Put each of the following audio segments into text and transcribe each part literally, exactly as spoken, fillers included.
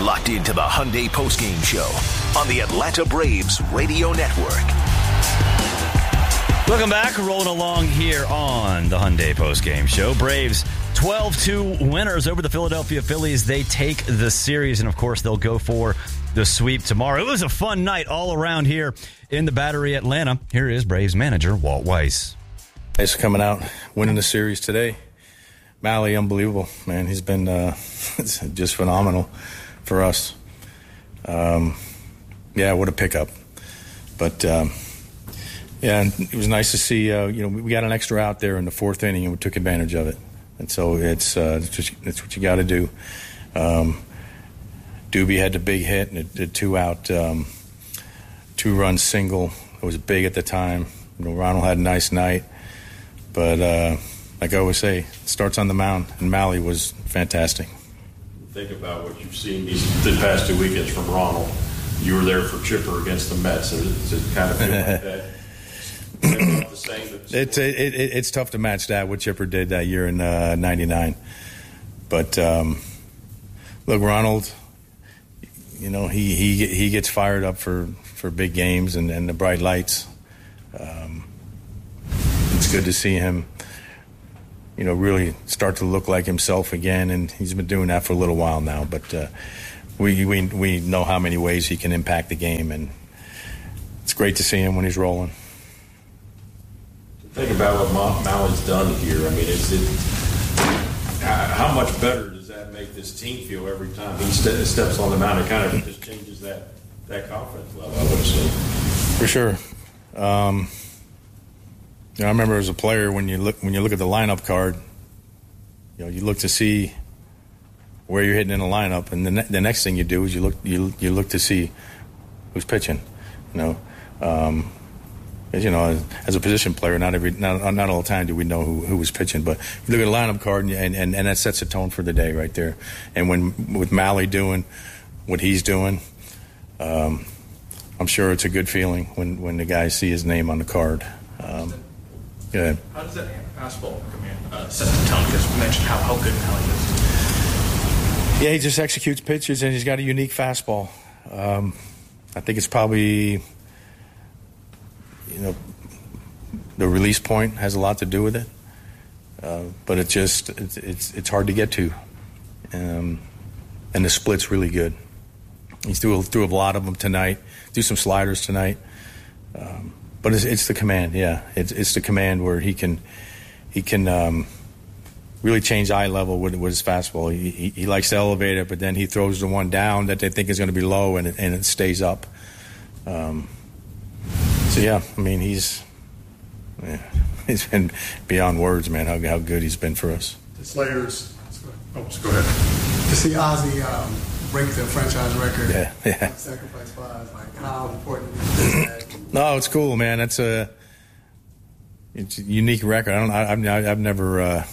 locked into the Hyundai postgame show on the Atlanta Braves Radio Network. Welcome back. Rolling along here on the Hyundai postgame show. Braves twelve two winners over the Philadelphia Phillies. They take the series, and of course, they'll go for the sweep tomorrow. It was a fun night all around here in the Battery, Atlanta. Here is Braves manager Walt Weiss. Thanks for coming out, winning the series today. Mahle, unbelievable, man. He's been uh, just phenomenal for us. Um, yeah, what a pickup. But, um, yeah, and it was nice to see, uh, you know, we got an extra out there in the fourth inning, and we took advantage of it. And so it's, uh, it's, just, it's what you got to do. Um, Doobie had the big hit, and the two-out, um, two-run single. It was big at the time. You know, Ronald had a nice night. But, uh, like I always say, it starts on the mound, and Mahle was fantastic. Think about what you've seen these the past two weekends from Ronald. You were there for Chipper against the Mets. Does it kind of feel like that? The same, it's it, it, it's tough to match that what Chipper did that year in uh, ninety-nine. But um, look, Ronald, you know he he he gets fired up for, for big games and, and the bright lights. Um, it's good to see him, you know, really start to look like himself again, and he's been doing that for a little while now. But uh, we we we know how many ways he can impact the game, and it's great to see him when he's rolling. Think about what Mahle's done here. I mean, is it how much better does that make this team feel every time he st- steps on the mound? It kind of just changes that that confidence level, I would say. For sure. Um, you know, I remember as a player when you look when you look at the lineup card, you know, you look to see where you're hitting in the lineup, and the ne- the next thing you do is you look you you look to see who's pitching. You know. Um, You know, as a position player, not every not, not all the time do we know who, who was pitching, but you look at the lineup card and, and, and that sets the tone for the day right there. And when with Mahle doing what he's doing, um, I'm sure it's a good feeling when, when the guys see his name on the card. Um, go ahead. How does that fastball command uh, set the tone? Because we mentioned how, how good Mahle is. Yeah, he just executes pitches, and he's got a unique fastball. Um, I think it's probably. You know, the release point has a lot to do with it, uh, but it just it's, it's it's hard to get to, um, and the split's really good. He threw threw a lot of them tonight. Threw some sliders tonight, um, but it's, it's the command. Yeah, it's it's the command where he can he can um, really change eye level with, with his fastball. He, he he likes to elevate it, but then he throws the one down that they think is going to be low, and it, and it stays up. Um, So, yeah, I mean, he's yeah, he's been beyond words, man, how how good he's been for us. The Slayers, oh, just go ahead. To see Ozzie um, break the franchise record, yeah, yeah. sacrifice flies, like how important is that? No, it's cool, man. That's a, it's a unique record. I don't, I, I've, I've never, uh,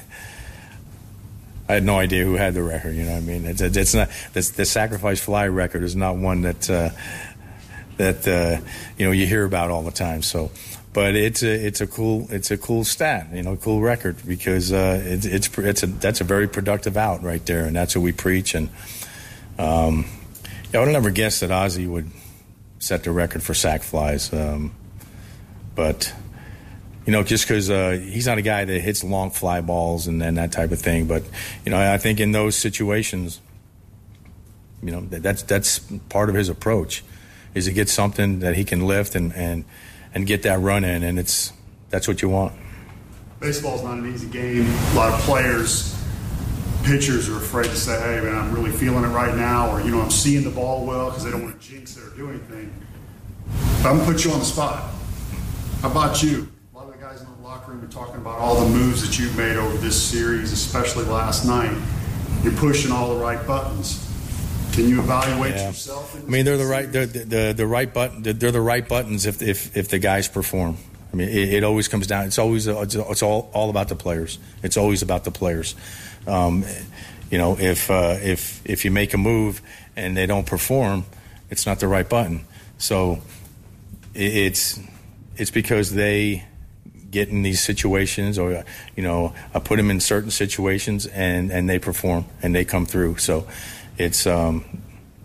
I had no idea who had the record, you know what I mean? It's, it's not, this, the sacrifice fly record is not one that, uh, that uh, you know you hear about all the time. So, but it's a it's a cool it's a cool stat, you know, cool record because uh, it's it's it's a that's a very productive out right there, and that's what we preach. And um, yeah, I would have never guessed that Ozzie would set the record for sac flies, um, but you know, just because uh, he's not a guy that hits long fly balls and, and that type of thing. But you know, I think in those situations, you know, that's that's part of his approach. Is to get something that he can lift and, and, and get that run in, and it's that's what you want. Baseball's not an easy game. A lot of players, pitchers are afraid to say, hey, man, I'm really feeling it right now, or, you know, I'm seeing the ball well because they don't want to jinx it or do anything. But I'm going to put you on the spot. How about you? A lot of the guys in the locker room are talking about all the moves that you've made over this series, especially last night. You're pushing all the right buttons. Can you evaluate yeah. yourself? I mean, they're the right, they're the, the, the right button. They're the right buttons if if, if the guys perform. I mean, it, it always comes down. It's always it's, it's all all about the players. It's always about the players. Um, you know, if uh, if if you make a move and they don't perform, it's not the right button. So it, it's it's because they get in these situations, or you know, I put them in certain situations and and they perform and they come through. So. It's um,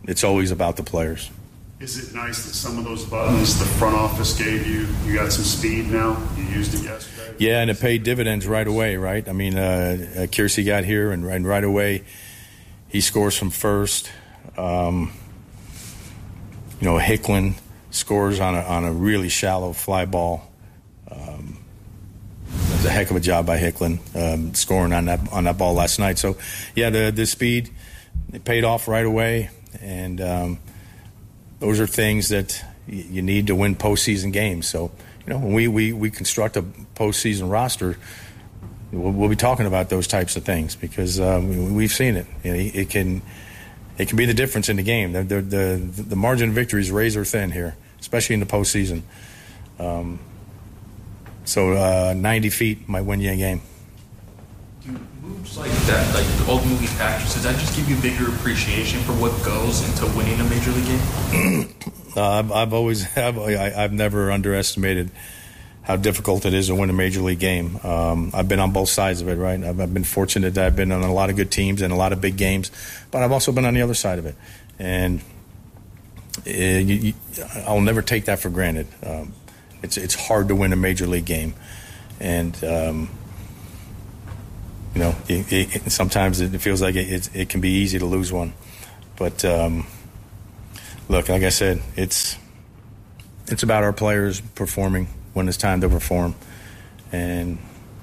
it's always about the players. Is it nice that some of those buttons the front office gave you, you got some speed now? You used it yesterday? Yeah, and it paid dividends right away, right? I mean, uh, uh, Kiersey got here, and, and right away he scores from first. Um, you know, Hicklin scores on a, on a really shallow fly ball. Um, it was a heck of a job by Hicklin um, scoring on that on that ball last night. So, yeah, the the speed, it paid off right away, and um, those are things that you need to win postseason games. So, you know, when we, we, we construct a postseason roster, we'll, we'll be talking about those types of things because um, we've seen it. You know, it can it can be the difference in the game. The the the, the margin of victory is razor thin here, especially in the postseason. Um, so uh, ninety feet might win you a game. Do moves like that, like the old movie factors, does that just give you a bigger appreciation for what goes into winning a major league game? uh, I've, I've always, I've, I've never underestimated how difficult it is to win a major league game. Um, I've been on both sides of it, right? I've, I've been fortunate that I've been on a lot of good teams and a lot of big games, but I've also been on the other side of it, and uh, you, you, I'll never take that for granted. Um, it's it's hard to win a major league game, and um, you know, it, it, sometimes it feels like it, it, it can be easy to lose one. But um, look, like I said, it's it's about our players performing when it's time to perform, and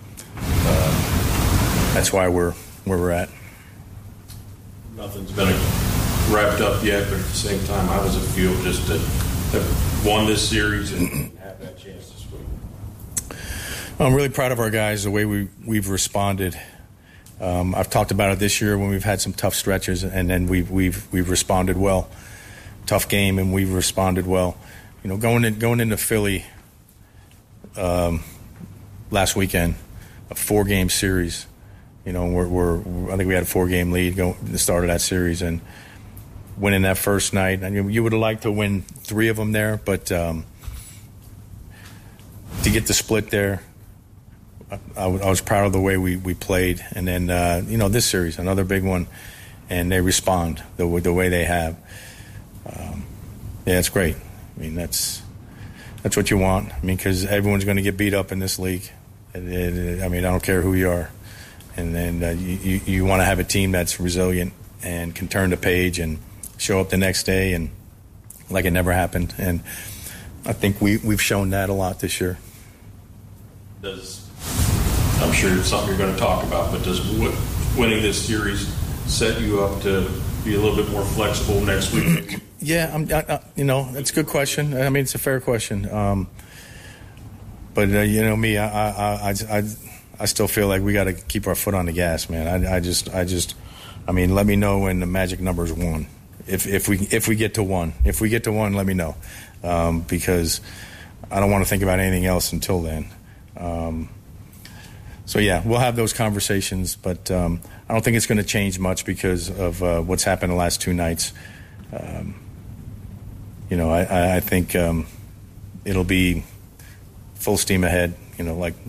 uh, that's why we're where we're at. Nothing's been wrapped up yet, but at the same time, how does it feel just to have won this series and have that chance this week? I'm really proud of our guys, the way we, we've responded. Um, I've talked about it this year when we've had some tough stretches, and then we've we've we've responded well. Tough game, and we've responded well. You know, going in, going into Philly um, last weekend, a four-game series. You know, we're, we're I think we had a four-game lead going at the start of that series, and winning that first night. I mean, you would have liked to win three of them there, but um, to get the split there. I, I was proud of the way we, we played. And then, uh, you know, this series, another big one, and they respond the, the way they have. Um, yeah, it's great. I mean, that's that's what you want. I mean, because everyone's going to get beat up in this league. It, it, I mean, I don't care who you are. And then uh, you, you, you want to have a team that's resilient and can turn the page and show up the next day and like it never happened. And I think we, we've shown that a lot this year. Does I'm sure it's something you're going to talk about, but does w- winning this series set you up to be a little bit more flexible next week? Yeah, I'm, I, I, you know, it's a good question. I mean, it's a fair question. Um, but, uh, you know, me, I, I, I, I, I still feel like we got to keep our foot on the gas, man. I, I just, I just, I mean, let me know when the magic number is one. If, if we, if we get to one, if we get to one, let me know. Um, because I don't want to think about anything else until then. Um, So, yeah, we'll have those conversations, but um, I don't think it's going to change much because of uh, what's happened the last two nights. Um, you know, I, I think um, it'll be full steam ahead, you know, like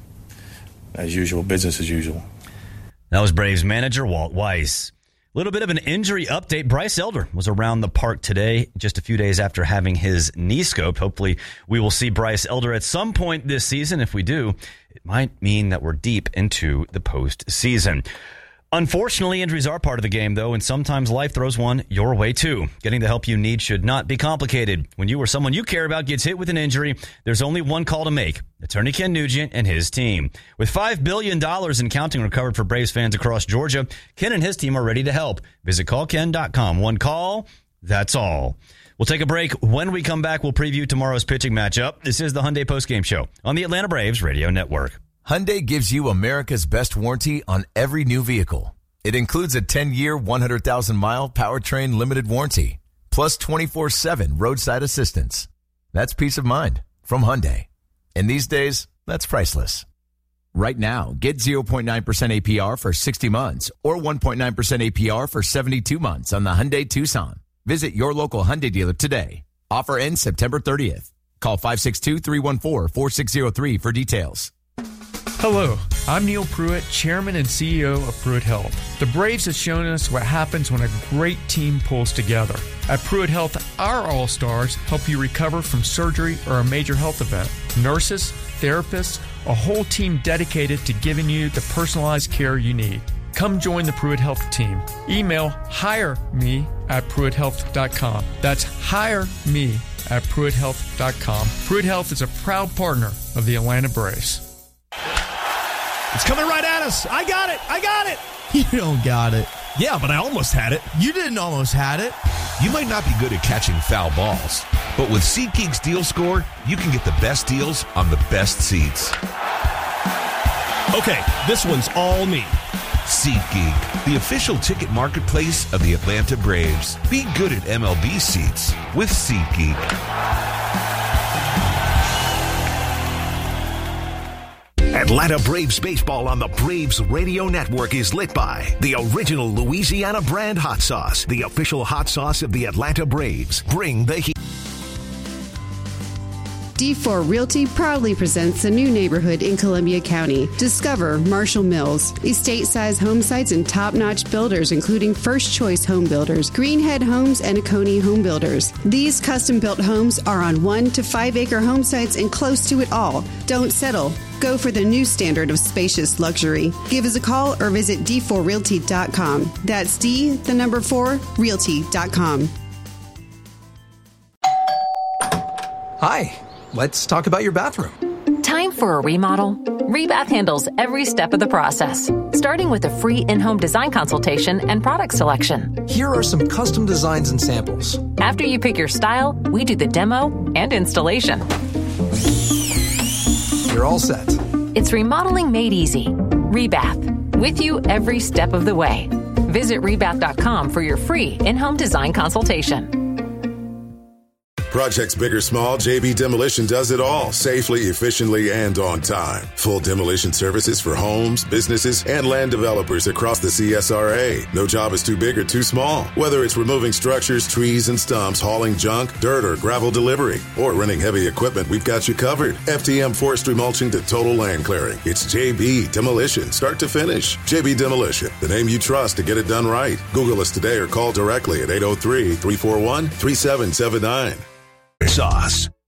as usual, business as usual. That was Braves manager Walt Weiss. A little bit of an injury update. Bryce Elder was around the park today, just a few days after having his knee scoped. Hopefully we will see Bryce Elder at some point this season. If we do, it might mean that we're deep into the postseason. Unfortunately, injuries are part of the game, though, and sometimes life throws one your way, too. Getting the help you need should not be complicated. When you or someone you care about gets hit with an injury, there's only one call to make. Attorney Ken Nugent and his team. With five billion dollars in counting recovered for Braves fans across Georgia, Ken and his team are ready to help. Visit call ken dot com. One call, that's all. We'll take a break. When we come back, we'll preview tomorrow's pitching matchup. This is the Hyundai Postgame Show on the Atlanta Braves Radio Network. Hyundai gives you America's best warranty on every new vehicle. It includes a ten-year, one hundred thousand mile powertrain limited warranty, plus twenty-four seven roadside assistance. That's peace of mind from Hyundai. And these days, that's priceless. Right now, get zero point nine percent A P R for sixty months or one point nine percent A P R for seventy-two months on the Hyundai Tucson. Visit your local Hyundai dealer today. Offer ends September thirtieth. Call five six two, three one four, four six zero three for details. Hello, I'm Neil Pruitt, Chairman and C E O of Pruitt Health. The Braves have shown us what happens when a great team pulls together. At Pruitt Health, our All-Stars help you recover from surgery or a major health event. Nurses, therapists, a whole team dedicated to giving you the personalized care you need. Come join the Pruitt Health team. Email hire me at pruitt health dot com. That's hire me at pruitt health dot com. Pruitt Health is a proud partner of the Atlanta Braves. It's coming right at us. I got it. I got it. You don't got it. Yeah, but I almost had it. You didn't almost had it. You might not be good at catching foul balls, but with SeatGeek's Deal Score, you can get the best deals on the best seats. Okay, this one's all me. SeatGeek, the official ticket marketplace of the Atlanta Braves. Be good at M L B seats with SeatGeek. Atlanta Braves baseball on the Braves Radio Network is lit by the original Louisiana brand hot sauce, the official hot sauce of the Atlanta Braves. Bring the heat. D four Realty proudly presents a new neighborhood in Columbia County. Discover Marshall Mills, estate-size home sites and top-notch builders, including First Choice Home Builders, Greenhead Homes, and Oconee Home Builders. These custom-built homes are on one to five acre home sites and close to it all. Don't settle. Go for the new standard of spacious luxury. Give us a call or visit d four realty dot com. That's D, the number four, realty dot com. Hi. Let's talk about your bathroom. Time for a remodel? Rebath handles every step of the process, starting with a free in-home design consultation and product selection. Here are some custom designs and samples. After you pick your style, we do the demo and installation. You're all set. It's remodeling made easy. Rebath, with you every step of the way. Visit rebath dot com for your free in-home design consultation. Projects big or small, J B Demolition does it all safely, efficiently, and on time. Full demolition services for homes, businesses, and land developers across the C S R A. No job is too big or too small. Whether it's removing structures, trees, and stumps, hauling junk, dirt, or gravel delivery, or renting heavy equipment, we've got you covered. F T M forestry mulching to total land clearing. It's J B Demolition, start to finish. J B Demolition, the name you trust to get it done right. Google us today or call directly at eight oh three, three four one, three seven seven nine. Sauce.